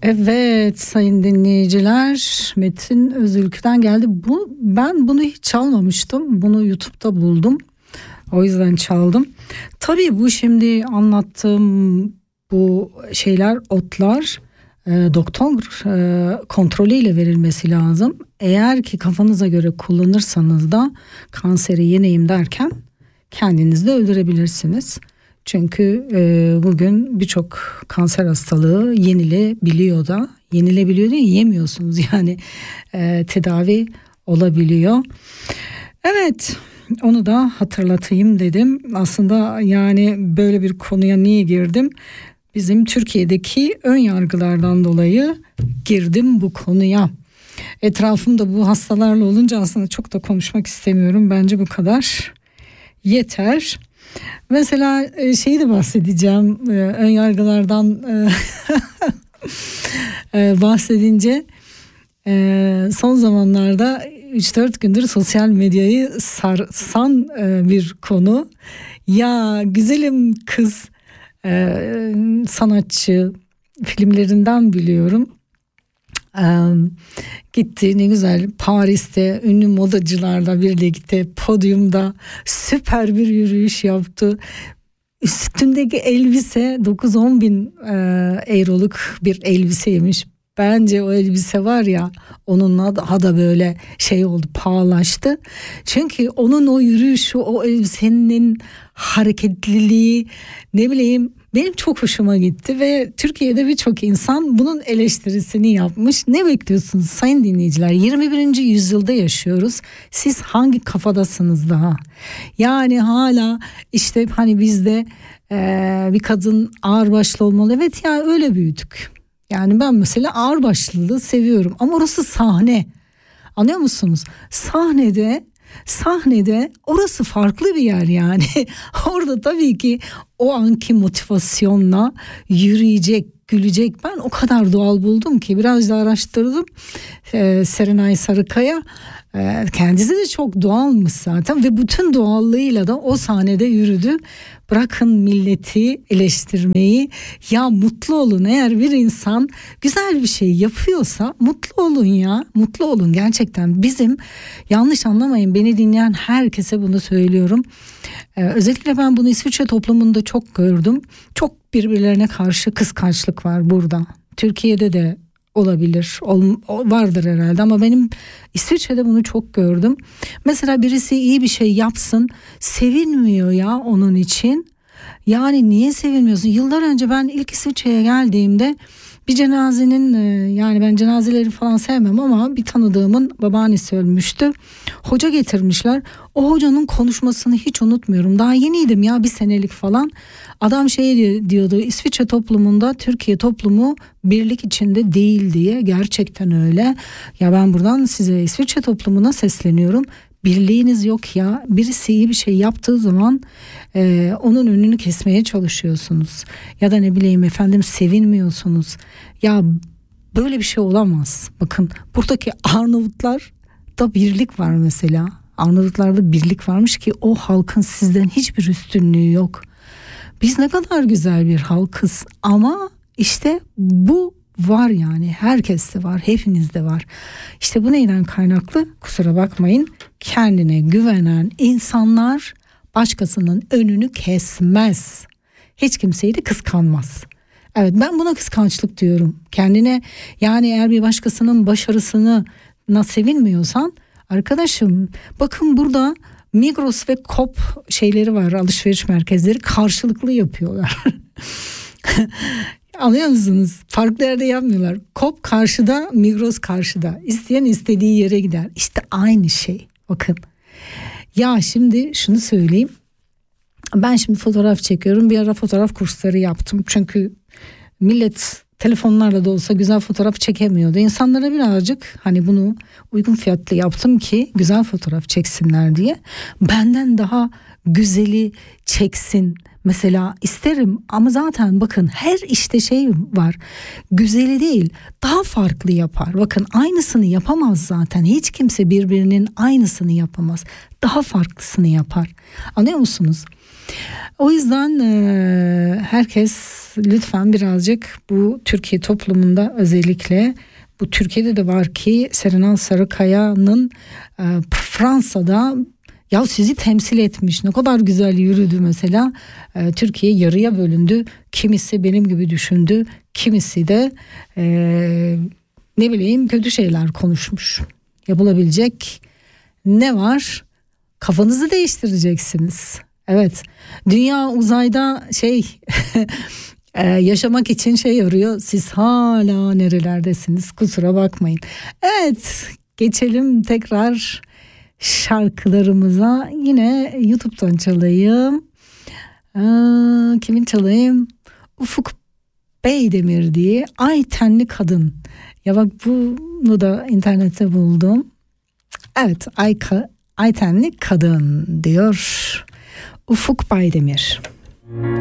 Evet sayın dinleyiciler, Metin Özülkü'den geldi. Ben bunu hiç çalmamıştım. Bunu YouTube'da buldum. O yüzden çaldım. Tabii bu şimdi anlattığım bu şeyler, otlar doktor kontrolüyle verilmesi lazım. Eğer ki kafanıza göre kullanırsanız da kanseri yeneyim derken kendinizi de öldürebilirsiniz. Çünkü bugün birçok kanser hastalığı yenilebiliyor değil, yemiyorsunuz yani tedavi olabiliyor. Evet, onu da hatırlatayım dedim. Aslında yani böyle bir konuya niye girdim? Bizim Türkiye'deki ön yargılardan dolayı girdim bu konuya. Etrafımda bu hastalarla olunca aslında çok da konuşmak istemiyorum. Bence bu kadar yeter. Mesela şeyi de bahsedeceğim, ön yargılardan bahsedince son zamanlarda 3-4 gündür sosyal medyayı sarsan bir konu. Ya güzelim kız sanatçı, filmlerinden biliyorum. Gitti, ne güzel Paris'te ünlü modacılarla birlikte podyumda süper bir yürüyüş yaptı. Üstündeki elbise 9-10 bin euroluk bir elbiseymiş. Bence o elbise var ya, onunla daha da böyle şey oldu, pahalaştı. Çünkü onun o yürüyüşü, o elbisenin hareketliliği, ne bileyim, benim çok hoşuma gitti ve Türkiye'de birçok insan bunun eleştirisini yapmış. Ne bekliyorsunuz sayın dinleyiciler? 21. yüzyılda yaşıyoruz. Siz hangi kafadasınız daha? Yani hala işte hani bizde bir kadın ağırbaşlı olmalı. Evet ya, öyle büyüdük. Yani ben mesela ağırbaşlılığı seviyorum ama orası sahne. Anlıyor musunuz? Sahnede orası farklı bir yer yani. Orada tabii ki o anki motivasyonla yürüyecek, gülecek. Ben o kadar doğal buldum ki biraz da araştırdım. Serenay Sarıkaya kendisi de çok doğalmış zaten ve bütün doğallığıyla da o sahnede yürüdü. Bırakın milleti eleştirmeyi, ya mutlu olun. Eğer bir insan güzel bir şey yapıyorsa mutlu olun ya, mutlu olun gerçekten. Bizim, yanlış anlamayın, beni dinleyen herkese bunu söylüyorum. Özellikle ben bunu İsviçre toplumunda çok gördüm. Çok birbirlerine karşı kıskançlık var burada. Türkiye'de de olabilir, vardır herhalde ama benim İsviçre'de bunu çok gördüm. Mesela birisi iyi bir şey yapsın, sevinmiyor ya onun için. Yani niye sevinmiyorsun? Yıllar önce ben ilk İsviçre'ye geldiğimde bir cenazenin, yani ben cenazeleri falan sevmem ama bir tanıdığımın babaannesi ölmüştü. Hoca getirmişler. O hocanın konuşmasını hiç unutmuyorum. Daha yeniydim ya, bir senelik falan. Adam şey diyordu, İsviçre toplumunda Türkiye toplumu birlik içinde değil diye. Gerçekten öyle. Ya ben buradan size İsviçre toplumuna sesleniyorum. Birliğiniz yok ya. Birisi iyi bir şey yaptığı zaman onun önünü kesmeye çalışıyorsunuz. Ya da ne bileyim efendim, sevinmiyorsunuz. Ya böyle bir şey olamaz. Bakın buradaki Arnavutlarda birlik var mesela. Arnavutlarda birlik varmış ki o halkın sizden hiçbir üstünlüğü yok. Biz ne kadar güzel bir halkız ama işte bu var yani, herkeste var, hepinizde var. İşte bu neyden kaynaklı? Kusura bakmayın, kendine güvenen insanlar başkasının önünü kesmez. Hiç kimseyi de kıskanmaz. Evet, ben buna kıskançlık diyorum. Kendine, yani eğer bir başkasının başarısına sevinmiyorsan, arkadaşım bakın burada Migros ve Coop şeyleri var, alışveriş merkezleri karşılıklı yapıyorlar. Anlıyor musunuz? Farklı yerde yapmıyorlar. Coop karşıda, Migros karşıda. İsteyen istediği yere gider. İşte aynı şey. Bakın. Ya şimdi şunu söyleyeyim. Ben şimdi fotoğraf çekiyorum. Bir ara fotoğraf kursları yaptım. Çünkü millet telefonlarla da olsa güzel fotoğraf çekemiyordu. İnsanlara birazcık hani bunu uygun fiyatlı yaptım ki güzel fotoğraf çeksinler diye. Benden daha güzeli çeksin mesela isterim ama zaten bakın her işte şey var. Güzeli değil, daha farklı yapar. Bakın aynısını yapamaz zaten. Hiç kimse birbirinin aynısını yapamaz. Daha farklısını yapar. Anlıyor musunuz? O yüzden herkes lütfen birazcık bu Türkiye toplumunda, özellikle bu Türkiye'de de var ki Serenay Sarıkaya'nın Fransa'da ya sizi temsil etmiş, ne kadar güzel yürüdü mesela. Türkiye yarıya bölündü, kimisi benim gibi düşündü, kimisi de ne bileyim kötü şeyler konuşmuş. Yapılabilecek ne var? Kafanızı değiştireceksiniz. Evet, dünya uzayda yaşamak için arıyor. Siz hala nerelerdesiniz? Kusura bakmayın. Evet, geçelim tekrar şarkılarımıza. Yine YouTube'dan çalayım. Kimin çalayım? Ufuk Beydemir diye, Ay Tenli Kadın. Ya bak, bunu da internette buldum. Evet, Ay Tenli Kadın diyor Ufuk Baydemir.